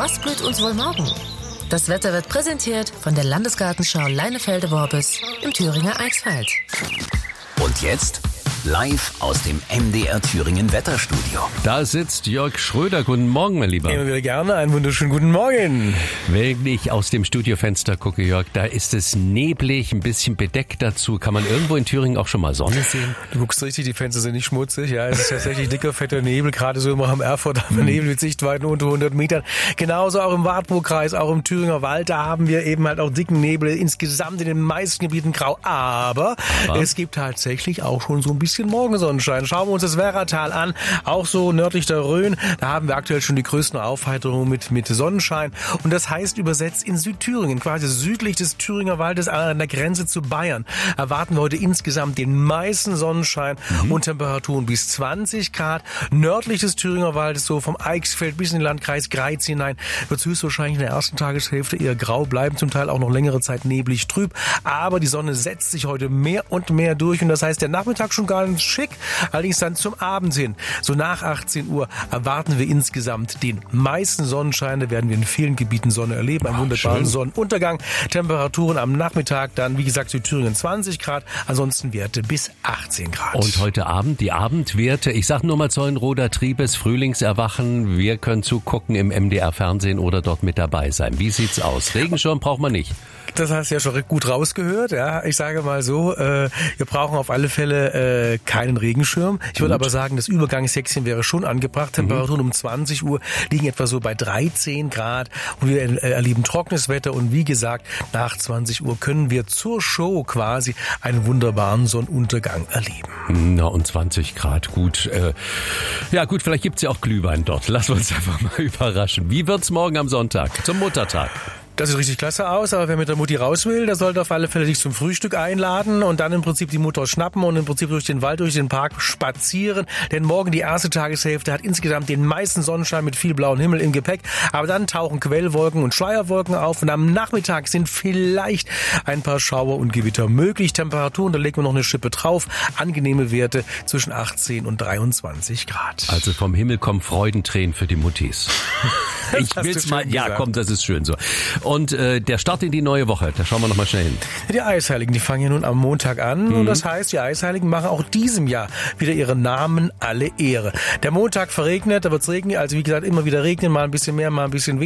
Was blüht uns wohl morgen? Das Wetter wird präsentiert von der Landesgartenschau Leinefelde-Worbis im Thüringer Eichsfeld. Und jetzt live aus dem MDR Thüringen Wetterstudio. Da sitzt Jörg Schröder. Guten Morgen, mein Lieber. Immer wieder gerne. Einen wunderschönen guten Morgen. Wenn ich aus dem Studiofenster gucke, Jörg, da ist es neblig, ein bisschen bedeckt dazu. Kann man irgendwo in Thüringen auch schon mal Sonne sehen? Du guckst richtig, die Fenster sind nicht schmutzig. Ja, es ist tatsächlich dicker, fetter Nebel. Gerade so immer am Erfurt haben wir Nebel mit Sichtweiten unter 100 Metern. Genauso auch im Wartburgkreis, auch im Thüringer Wald. Da haben wir eben halt auch dicken Nebel. Insgesamt in den meisten Gebieten grau. Aber es gibt tatsächlich auch schon so ein bisschen Morgensonnenschein. Schauen wir uns das Werratal an. Auch so nördlich der Rhön. Da haben wir aktuell schon die größten Aufheiterungen mit Sonnenschein. Und das heißt übersetzt in Südthüringen, quasi südlich des Thüringer Waldes an der Grenze zu Bayern, erwarten wir heute insgesamt den meisten Sonnenschein und Temperaturen bis 20 Grad. Nördlich des Thüringer Waldes, so vom Eichsfeld bis in den Landkreis Greiz hinein, wird es höchstwahrscheinlich in der ersten Tageshälfte eher grau bleiben, zum Teil auch noch längere Zeit neblig trüb. Aber die Sonne setzt sich heute mehr und mehr durch und das heißt, der Nachmittag schon ganz schick. Allerdings dann zum Abend hin, so nach 18 Uhr, erwarten wir insgesamt den meisten Sonnenschein. Da werden wir in vielen Gebieten Sonne erleben, einen wunderbaren Sonnenuntergang. Temperaturen am Nachmittag dann, wie gesagt, Südthüringen 20 Grad, ansonsten Werte bis 18 Grad. Und heute Abend die Abendwerte, ich sag nur mal Zeulenroder Triebes, Frühlingserwachen. Wir können zugucken im MDR-Fernsehen oder dort mit dabei sein. Wie sieht's aus? Regenschirm braucht man nicht. Das hast du ja schon gut rausgehört. Ja, ich sage mal so, wir brauchen auf alle Fälle keinen Regenschirm. Ich würde aber sagen, das Übergangsjäckchen wäre schon angebracht. Temperaturen um 20 Uhr liegen etwa so bei 13 Grad und wir erleben trockenes Wetter und wie gesagt, nach 20 Uhr können wir zur Show quasi einen wunderbaren Sonnenuntergang erleben. Na und 20 Grad, gut. Ja gut, vielleicht gibt's ja auch Glühwein dort. Lass uns einfach mal überraschen. Wie wird's morgen am Sonntag, zum Muttertag? Das sieht richtig klasse aus, aber wer mit der Mutti raus will, der sollte auf alle Fälle sich zum Frühstück einladen und dann im Prinzip die Mutter schnappen und im Prinzip durch den Wald, durch den Park spazieren. Denn morgen die erste Tageshälfte hat insgesamt den meisten Sonnenschein mit viel blauem Himmel im Gepäck. Aber dann tauchen Quellwolken und Schleierwolken auf und am Nachmittag sind vielleicht ein paar Schauer und Gewitter möglich. Temperaturen, da legen wir noch eine Schippe drauf. Angenehme Werte zwischen 18 und 23 Grad. Also vom Himmel kommen Freudentränen für die Muttis. Ich will's mal, ja komm, das ist schön so. Und der Start in die neue Woche, da schauen wir noch mal schnell hin. Die Eisheiligen, die fangen ja nun am Montag an und das heißt, die Eisheiligen machen auch diesem Jahr wieder ihren Namen alle Ehre. Der Montag verregnet, da wird's regnen, also wie gesagt immer wieder regnen, mal ein bisschen mehr, mal ein bisschen weniger.